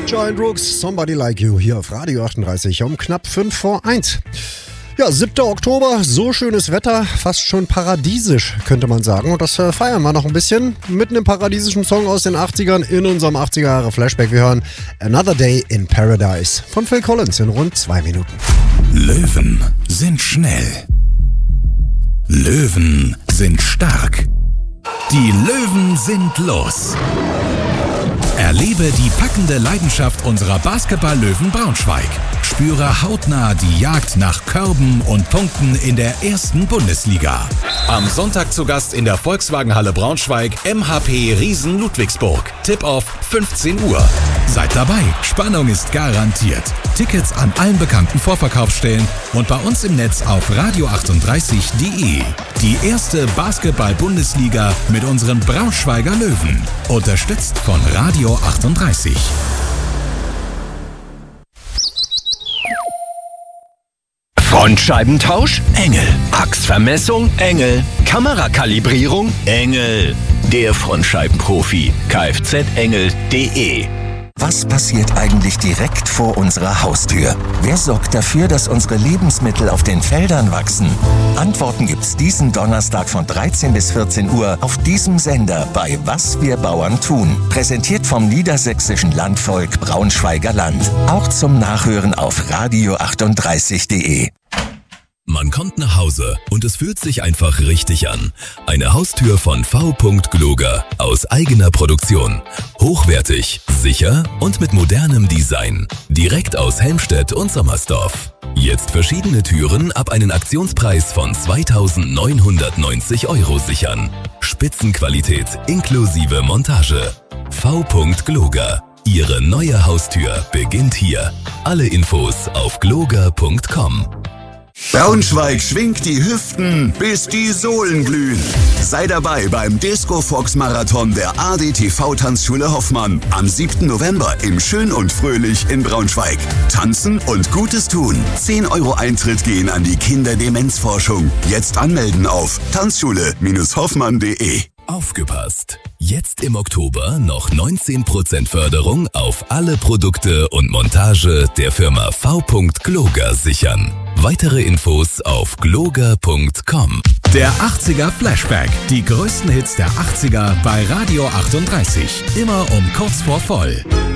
Giant Rooks, Somebody Like You, hier auf Radio 38 um knapp 5 vor 1. Ja, 7. Oktober, so schönes Wetter, fast schon paradiesisch, könnte man sagen. Und das feiern wir noch ein bisschen mit einem paradiesischen Song aus den 80ern in unserem 80er-Jahre-Flashback. Wir hören Another Day in Paradise von Phil Collins in rund 2 Minuten. Löwen sind schnell. Löwen sind stark. Die Löwen sind los. Erlebe die packende Leidenschaft unserer Basketball-Löwen Braunschweig. Spüre hautnah die Jagd nach Körben und Punkten in der ersten Bundesliga. Am Sonntag zu Gast in der Volkswagenhalle Braunschweig, MHP Riesen Ludwigsburg. Tip-Off 15 Uhr. Seid dabei, Spannung ist garantiert. Tickets an allen bekannten Vorverkaufsstellen und bei uns im Netz auf radio38.de. Die erste Basketball-Bundesliga mit unseren Braunschweiger Löwen. Unterstützt von Radio 38. Frontscheibentausch? Engel. Achsvermessung? Engel. Kamerakalibrierung? Engel. Der Frontscheibenprofi. Kfzengel.de. Was passiert eigentlich direkt vor unserer Haustür? Wer sorgt dafür, dass unsere Lebensmittel auf den Feldern wachsen? Antworten gibt's diesen Donnerstag von 13 bis 14 Uhr auf diesem Sender bei Was wir Bauern tun. Präsentiert vom niedersächsischen Landvolk Braunschweiger Land. Auch zum Nachhören auf radio38.de. Man kommt nach Hause und es fühlt sich einfach richtig an. Eine Haustür von V. Gloger aus eigener Produktion. Hochwertig, sicher und mit modernem Design. Direkt aus Helmstedt und Sommersdorf. Jetzt verschiedene Türen ab einen Aktionspreis von 2.990 € sichern. Spitzenqualität inklusive Montage. V. Gloger. Ihre neue Haustür beginnt hier. Alle Infos auf gloger.com. Braunschweig schwingt die Hüften, bis die Sohlen glühen. Sei dabei beim Disco Fox Marathon der ADTV Tanzschule Hoffmann am 7. November im Schön und Fröhlich in Braunschweig. Tanzen und Gutes tun. 10 € Eintritt gehen an die Kinderdemenzforschung. Jetzt anmelden auf tanzschule-hoffmann.de. Aufgepasst! Jetzt im Oktober noch 19% Förderung auf alle Produkte und Montage der Firma V. Gloger sichern. Weitere Infos auf gloger.com. Der 80er Flashback. Die größten Hits der 80er bei Radio 38. Immer um kurz vor voll.